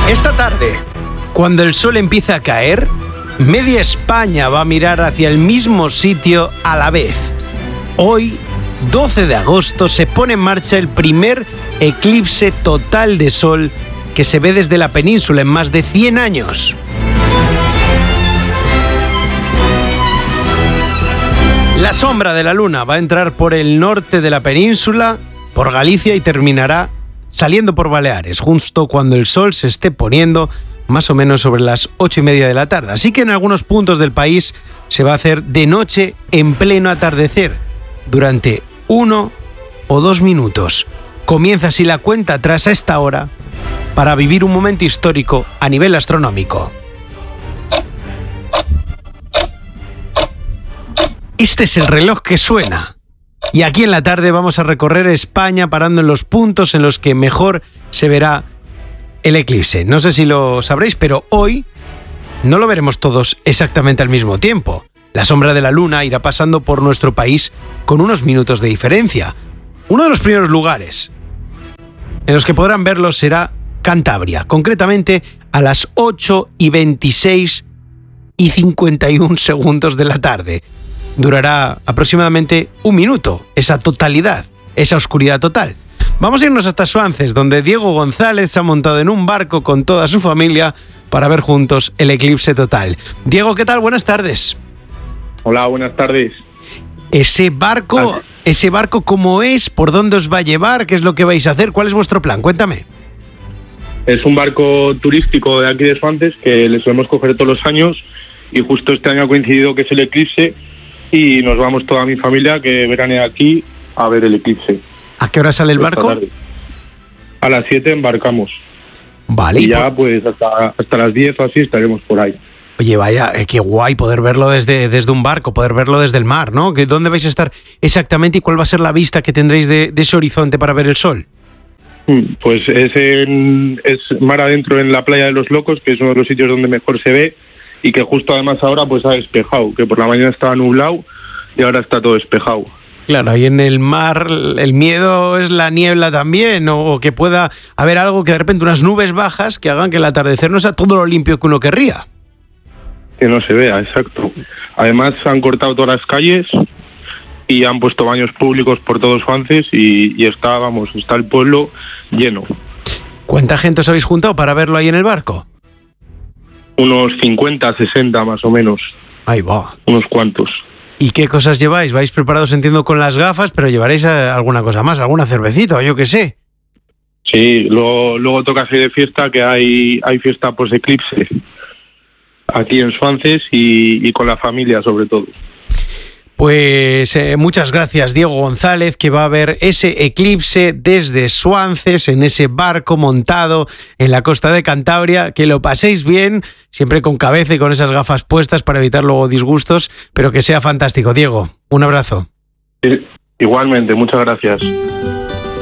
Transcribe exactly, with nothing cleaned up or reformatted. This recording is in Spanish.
Esta tarde, cuando el sol empieza a caer, media España va a mirar hacia el mismo sitio a la vez. Hoy, doce de agosto, se pone en marcha el primer eclipse total de sol que se ve desde la península en más de cien años. La sombra de la luna va a entrar por el norte de la península, por Galicia y terminará saliendo por Baleares, justo cuando el sol se esté poniendo más o menos sobre las ocho y media de la tarde. Así que en algunos puntos del país se va a hacer de noche en pleno atardecer, durante uno o dos minutos. Comienza así la cuenta atrás a esta hora para vivir un momento histórico a nivel astronómico. Este es el reloj que suena. Y aquí en la tarde vamos a recorrer España parando en los puntos en los que mejor se verá el eclipse. No sé si lo sabréis, pero hoy no lo veremos todos exactamente al mismo tiempo. La sombra de la luna irá pasando por nuestro país con unos minutos de diferencia. Uno de los primeros lugares en los que podrán verlo será Cantabria, concretamente a las ocho y veintiséis y cincuenta y un segundos de la tarde. Durará aproximadamente un minuto, esa totalidad, esa oscuridad total. Vamos a irnos hasta Suances, donde Diego González se ha montado en un barco con toda su familia para ver juntos el eclipse total. Diego, ¿qué tal? Buenas tardes. Hola, buenas tardes. Ese barco, ese barco, ¿cómo es? ¿Por dónde os va a llevar? ¿Qué es lo que vais a hacer? ¿Cuál es vuestro plan? Cuéntame. Es un barco turístico de aquí de Suances que le solemos coger todos los años y justo este año ha coincidido que es el eclipse y nos vamos toda mi familia que veranea aquí a ver el eclipse. ¿A qué hora sale el barco? A las siete embarcamos. Vale. Y, y ya por... pues hasta, hasta las diez o así estaremos por ahí. Oye, vaya, eh, qué guay poder verlo desde, desde un barco, poder verlo desde el mar, ¿no? ¿Dónde vais a estar exactamente y cuál va a ser la vista que tendréis de, de ese horizonte para ver el sol? Pues es, en, es mar adentro en la playa de los Locos, que es uno de los sitios donde mejor se ve y que justo además ahora pues ha despejado, que por la mañana estaba nublado y ahora está todo despejado. Claro, ahí en el mar el miedo es la niebla también, o, o que pueda haber algo que de repente unas nubes bajas que hagan que el atardecer no sea todo lo limpio que uno querría. Que no se vea, exacto. Además han cortado todas las calles y han puesto baños públicos por todos Suances y, y está, vamos, está el pueblo lleno. ¿Cuánta gente os habéis juntado para verlo ahí en el barco? Unos cincuenta, sesenta más o menos. Ahí va. Unos cuantos. ¿Y qué cosas lleváis? ¿Vais preparados, entiendo, con las gafas, pero llevaréis alguna cosa más, alguna cervecita o yo qué sé? Sí, luego, luego toca hacer de fiesta, que hay, hay fiesta post eclipse aquí en Suances y, y con la familia sobre todo. Pues eh, muchas gracias, Diego González, que va a ver ese eclipse desde Suances, en ese barco montado en la costa de Cantabria. Que lo paséis bien, siempre con cabeza y con esas gafas puestas para evitar luego disgustos, pero que sea fantástico. Diego, un abrazo. Igualmente, muchas gracias.